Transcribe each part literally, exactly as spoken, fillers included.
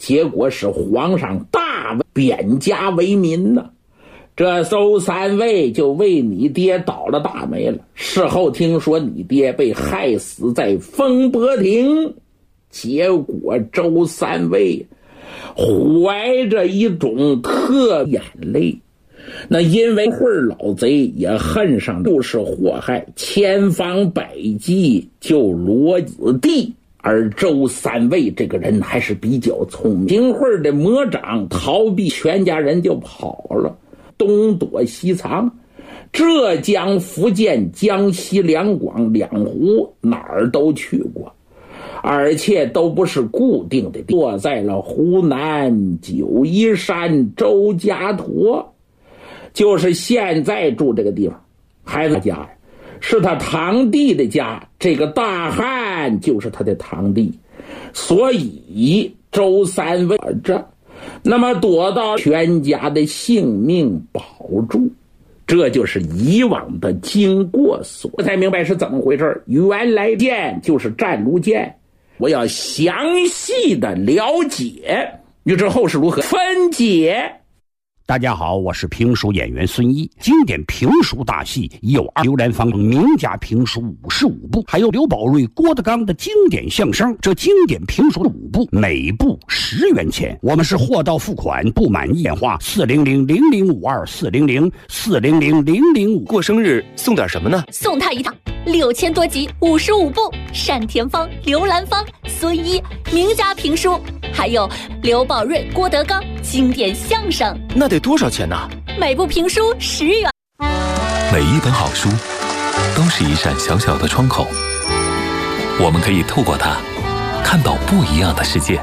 结果是皇上大贬家为民呢。这周三位就为你爹倒了大霉了。事后听说你爹被害死在风波亭，结果周三位怀着一种特眼泪，那因为会老贼也恨上就是祸害，千方百计就罗子弟。而周三位这个人还是比较聪明，金会的魔掌逃避，全家人就跑了，东躲西藏，浙江、福建、江西两广两湖哪儿都去过，而且都不是固定的，落在了湖南九嶷山周家坨，就是现在住这个地方。孩子家是他堂弟的家，这个大汉就是他的堂弟，所以周三位着，那么躲到全家的性命保住，这就是以往的经过所。我才明白是怎么回事，原来剑就是湛卢剑，我要详细的了解，你知后事如何分解。 大家好，我是评书演员孙一。经典评书大戏有二刘兰芳名家评书五十五部，还有刘宝瑞、郭德纲的经典相声。这经典评书的五部，每部十元钱。我们是货到付款，不满意电话四零零零零五二四零零四零零零零五。 过生日送点什么呢？ 送他一趟六千多集五十五部单田芳、刘兰芳、孙一名家评书，还有刘宝瑞、郭德纲经典相声。 那得多少钱呢？ 每部评书十元。 每一本好书都是一扇小小的窗口，我们可以透过它看到不一样的世界。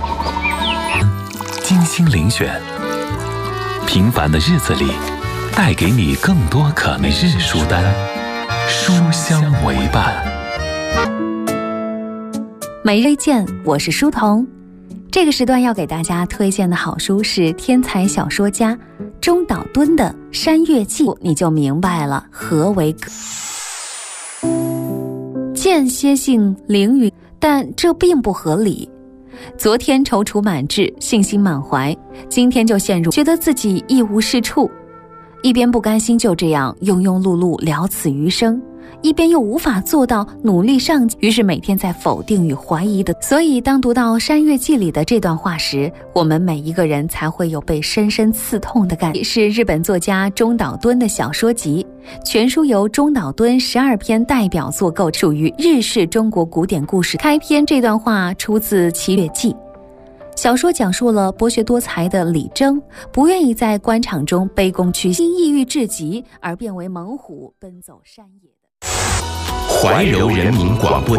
精心遴选，平凡的日子里带给你更多可能。每日书单，书香为伴。 每日见，我是书童。这个时段要给大家推荐的好书是天才小说家中岛敦的《山月记》，你就明白了何为间歇性凌云，但这并不合理。昨天踌躇满志，信心满怀，今天就陷入觉得自己一无是处，一边不甘心就这样庸庸碌碌了此余生，一边又无法做到努力上进，于是每天在否定与怀疑的。所以当读到《山月记》里的这段话时，我们每一个人才会有被深深刺痛的感觉。是日本作家中岛敦的小说集，全书由中岛敦十二篇代表作构成，属于日式中国古典故事。开篇这段话出自《七月记》。小说讲述了博学多才的李征不愿意在官场中卑躬屈膝，抑郁至极而变为猛虎奔走山野。 怀柔人民广播